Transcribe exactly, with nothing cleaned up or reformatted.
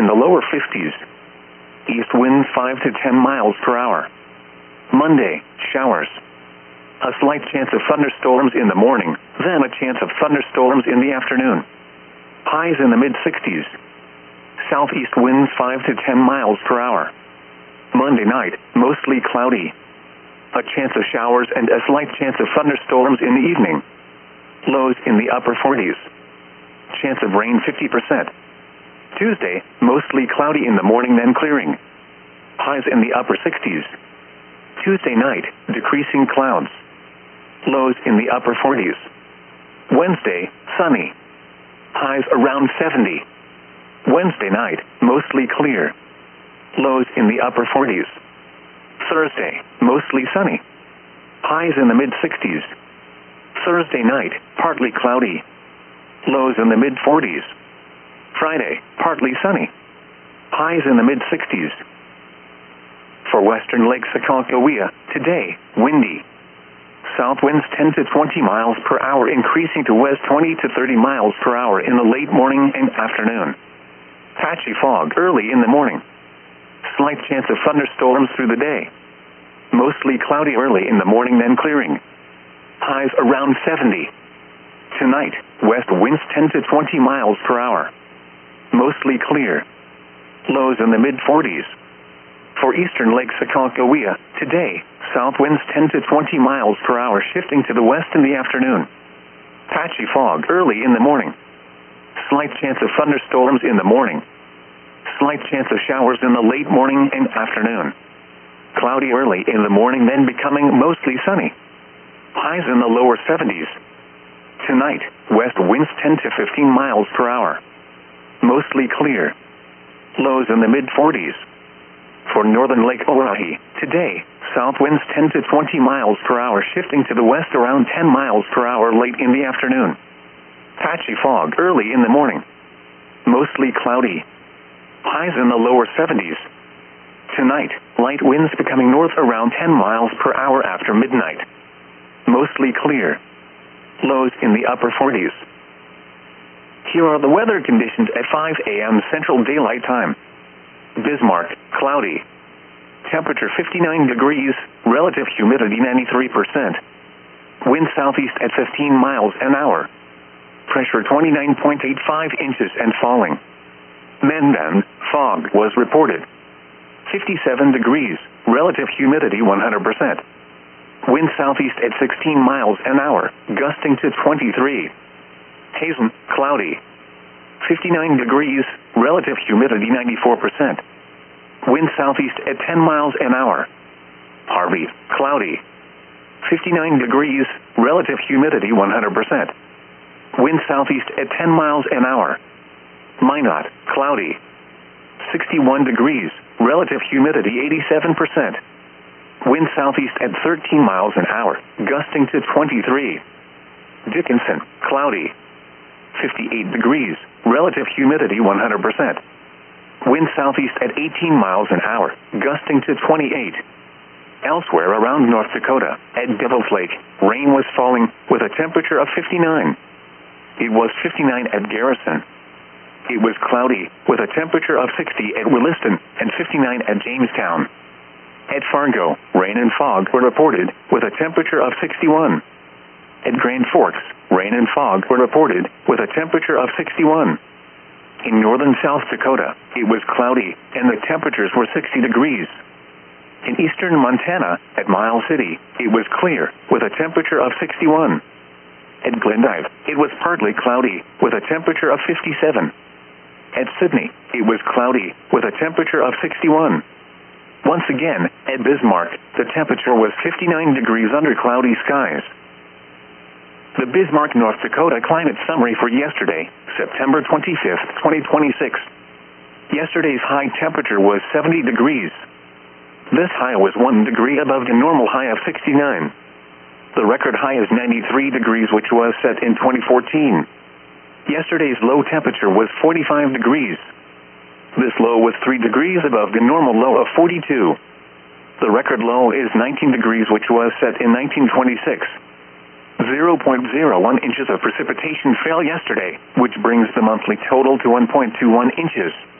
in the lower fifties. East winds five to ten miles per hour. Monday, showers. A slight chance of thunderstorms in the morning, then a chance of thunderstorms in the afternoon. Highs in the mid-sixties. Southeast winds five to ten miles per hour. Monday night, mostly cloudy. A chance of showers and a slight chance of thunderstorms in the evening. Lows in the upper forties. Chance of rain fifty percent. Tuesday, mostly cloudy in the morning then clearing. Highs in the upper sixties. Tuesday night, decreasing clouds. Lows in the upper forties. Wednesday, sunny. Highs around seventy. Wednesday night, mostly clear. Lows in the upper forties. Thursday, mostly sunny. Highs in the mid-sixties. Thursday night, partly cloudy. Lows in the mid-forties. Friday, partly sunny. Highs in the mid-sixties. For western Lake Sakakawea, today, windy. South winds ten to twenty miles per hour, increasing to west twenty to thirty miles per hour in the late morning and afternoon. Patchy fog early in the morning. Slight chance of thunderstorms through the day. Mostly cloudy early in the morning, then clearing. Highs around seventy. Tonight, west winds ten to twenty miles per hour. Mostly clear. Lows in the mid-forties. For eastern Lake Sakakawea, today, south winds ten to twenty miles per hour, shifting to the west in the afternoon. Patchy fog early in the morning. Slight chance of thunderstorms in the morning. Slight chance of showers in the late morning and afternoon. Cloudy early in the morning, then becoming mostly sunny. Highs in the lower seventies. Tonight, west winds ten to fifteen miles per hour. Mostly clear. Lows in the mid-forties. For northern Lake Oahe, today, south winds ten to twenty miles per hour, shifting to the west around ten miles per hour late in the afternoon. Patchy fog early in the morning. Mostly cloudy. Highs in the lower seventies. Tonight, light winds becoming north around ten miles per hour after midnight. Mostly clear. Lows in the upper forties. Here are the weather conditions at five a m Central Daylight Time. Bismarck, cloudy. Temperature fifty-nine degrees, relative humidity ninety-three percent. Wind southeast at fifteen miles an hour. Pressure twenty-nine point eight five inches and falling. Mandan, fog was reported. fifty-seven degrees, relative humidity one hundred percent. Wind southeast at sixteen miles an hour, gusting to twenty-three. Hazen, cloudy. fifty-nine degrees, relative humidity ninety-four percent. Wind southeast at ten miles an hour. Harvey, cloudy. fifty-nine degrees, relative humidity one hundred percent. Wind southeast at ten miles an hour. Minot, cloudy. sixty-one degrees, relative humidity eighty-seven percent. Wind southeast at thirteen miles an hour, gusting to twenty-three. Dickinson, cloudy. fifty-eight degrees, relative humidity one hundred percent. Wind southeast at eighteen miles an hour, gusting to twenty-eight. Elsewhere around North Dakota, at Devil's Lake, rain was falling with a temperature of fifty-nine. It was fifty-nine at Garrison. It was cloudy with a temperature of sixty at Williston and fifty-nine at Jamestown. At Fargo, rain and fog were reported with a temperature of sixty-one. At Grand Forks, rain and fog were reported with a temperature of sixty-one. In northern South Dakota, it was cloudy and the temperatures were sixty degrees. In eastern Montana, at Miles City, it was clear with a temperature of sixty-one. At Glendive, it was partly cloudy with a temperature of fifty-seven. At Sydney, it was cloudy with a temperature of sixty-one. Once again, at Bismarck, the temperature was fifty-nine degrees under cloudy skies. The Bismarck, North Dakota climate summary for yesterday, September twenty-fifth, twenty twenty-six. Yesterday's high temperature was seventy degrees. This high was one degree above the normal high of sixty-nine. The record high is ninety-three degrees, which was set in twenty fourteen. Yesterday's low temperature was forty-five degrees. This low was three degrees above the normal low of forty-two. The record low is nineteen degrees, which was set in nineteen twenty-six. zero point zero one inches of precipitation fell yesterday, which brings the monthly total to one point two one inches.